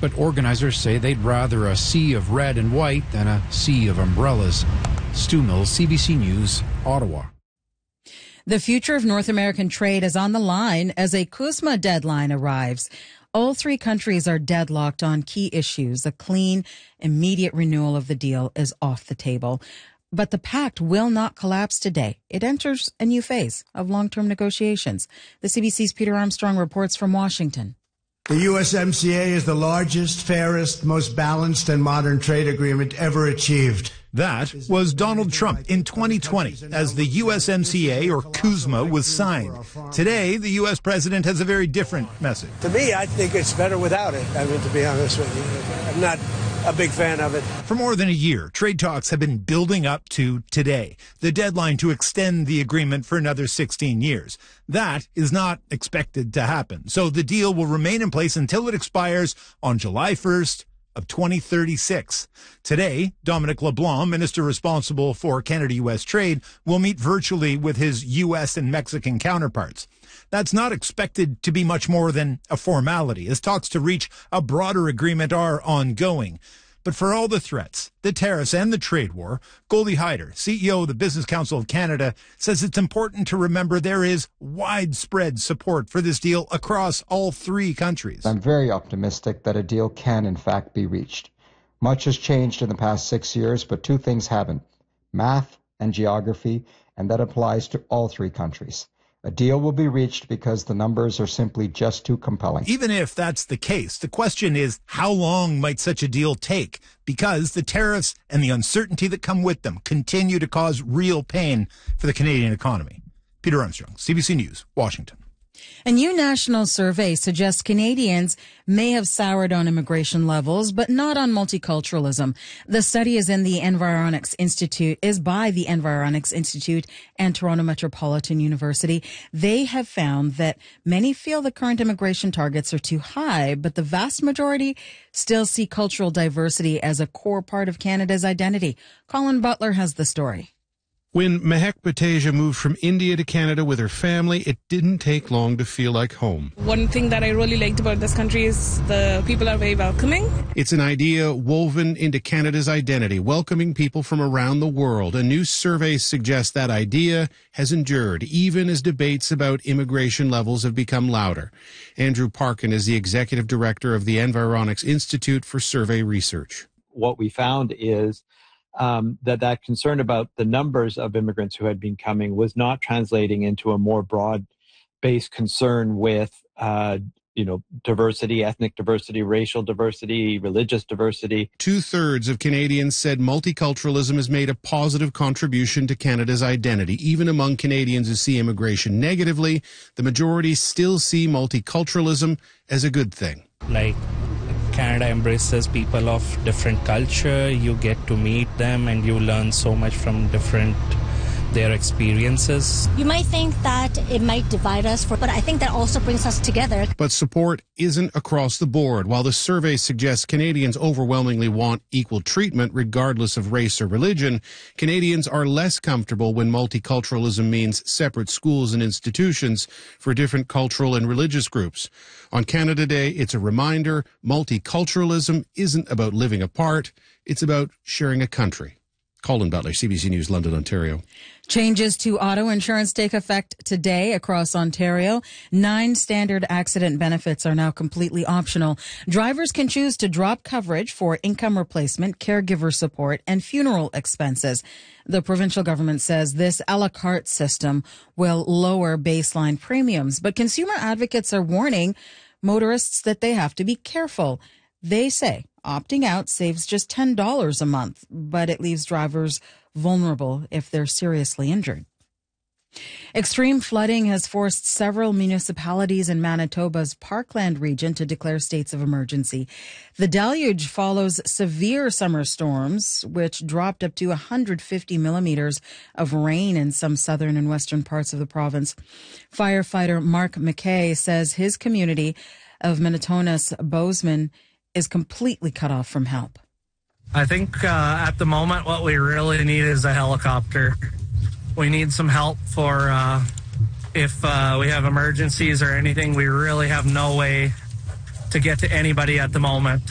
but organizers say they'd rather a sea of red and white than a sea of umbrellas. Stu Mills, CBC News, Ottawa. The future of North American trade is on the line as a CUSMA deadline arrives. All three countries are deadlocked on key issues. A clean, immediate renewal of the deal is off the table. But the pact will not collapse today. It enters a new phase of long-term negotiations. The CBC's Peter Armstrong reports from Washington. The USMCA is the largest, fairest, most balanced and modern trade agreement ever achieved. That was Donald Trump in 2020 as the USMCA, or CUSMA, was signed. Today, the U.S. president has a very different message. To me, I think it's better without it. I mean, to be honest with you, I'm not a big fan of it. For more than a year, trade talks have been building up to today, the deadline to extend the agreement for another 16 years. That is not expected to happen. So the deal will remain in place until it expires on July 1st of 2036. Today, Dominic LeBlanc, minister responsible for Canada-U.S. trade, will meet virtually with his U.S. and Mexican counterparts. That's not expected to be much more than a formality, as talks to reach a broader agreement are ongoing. But for all the threats, the tariffs and the trade war, Goldie Hyder, CEO of the Business Council of Canada, says it's important to remember there is widespread support for this deal across all three countries. I'm very optimistic that a deal can, in fact, be reached. Much has changed in the past 6 years, but two things haven't: math and geography, and that applies to all three countries. A deal will be reached because the numbers are simply just too compelling. Even if that's the case, the question is, how long might such a deal take? Because the tariffs and the uncertainty that come with them continue to cause real pain for the Canadian economy. Peter Armstrong, CBC News, Washington. A new national survey suggests Canadians may have soured on immigration levels, but not on multiculturalism. The study is by the Environics Institute and Toronto Metropolitan University. They have found that many feel the current immigration targets are too high, but the vast majority still see cultural diversity as a core part of Canada's identity. Colin Butler has the story. When Mehek Bateja moved from India to Canada with her family, it didn't take long to feel like home. One thing that I really liked about this country is the people are very welcoming. It's an idea woven into Canada's identity, welcoming people from around the world. A new survey suggests that idea has endured, even as debates about immigration levels have become louder. Andrew Parkin is the executive director of the Environics Institute for Survey Research. What we found is that concern about the numbers of immigrants who had been coming was not translating into a more broad-based concern with, diversity, ethnic diversity, racial diversity, religious diversity. 2/3 of Canadians said multiculturalism has made a positive contribution to Canada's identity. Even among Canadians who see immigration negatively, the majority still see multiculturalism as a good thing. Canada embraces people of different culture. You get to meet them and you learn so much from their experiences. You might think that it might divide us, but I think that also brings us together. But support isn't across the board. While the survey suggests Canadians overwhelmingly want equal treatment regardless of race or religion, Canadians are less comfortable when multiculturalism means separate schools and institutions for different cultural and religious groups. On Canada Day, it's a reminder multiculturalism isn't about living apart, it's about sharing a country. Colin Butler, CBC News, London, Ontario. Changes to auto insurance take effect today across Ontario. 9 standard accident benefits are now completely optional. Drivers can choose to drop coverage for income replacement, caregiver support, and funeral expenses. The provincial government says this a la carte system will lower baseline premiums, but consumer advocates are warning motorists that they have to be careful. They say opting out saves just $10 a month, but it leaves drivers vulnerable if they're seriously injured. Extreme flooding has forced several municipalities in Manitoba's Parkland region to declare states of emergency. The deluge follows severe summer storms, which dropped up to 150 millimeters of rain in some southern and western parts of the province. Firefighter Mark McKay says his community of Minnetonka's Bozeman is completely cut off from help. I think at the moment what we really need is a helicopter. We need some help for if we have emergencies or anything. We really have no way to get to anybody at the moment.